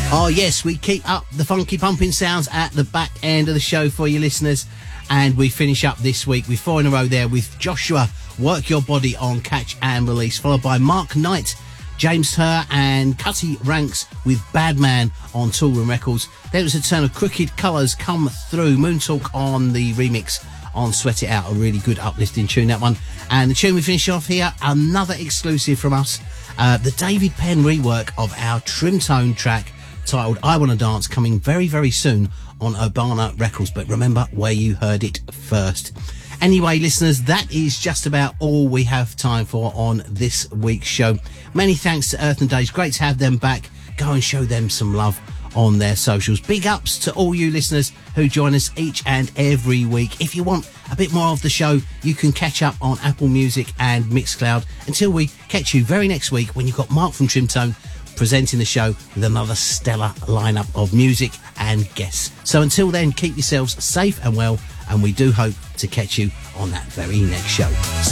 Oh yes, we keep up the funky pumping sounds at the back end of the show for you listeners, and we finish up this week with 4 in a row there with Joshua, Work Your Body on Catch and Release, followed by Mark Knight, James Herr and Cutty Ranks with Bad Man on Toolroom Records. There was a turn of Crooked Colours Come Through, Moontalk on the remix on Sweat It Out, a really good uplifting tune that one. And the tune we finish off here, another exclusive from us, the David Penn rework of our Trim Tone track titled I Wanna Dance, coming very, very soon on Urbana Records. But remember where you heard it first. Anyway, listeners, that is just about all we have time for on this week's show. Many thanks to Earth and Days. Great to have them back. Go and show them some love on their socials. Big ups to all you listeners who join us each and every week. If you want a bit more of the show, you can catch up on Apple Music and Mixcloud until we catch you very next week when you've got Mark from Trim Tone presenting the show with another stellar lineup of music and guests. So until then, keep yourselves safe and well, and we do hope to catch you on that very next show.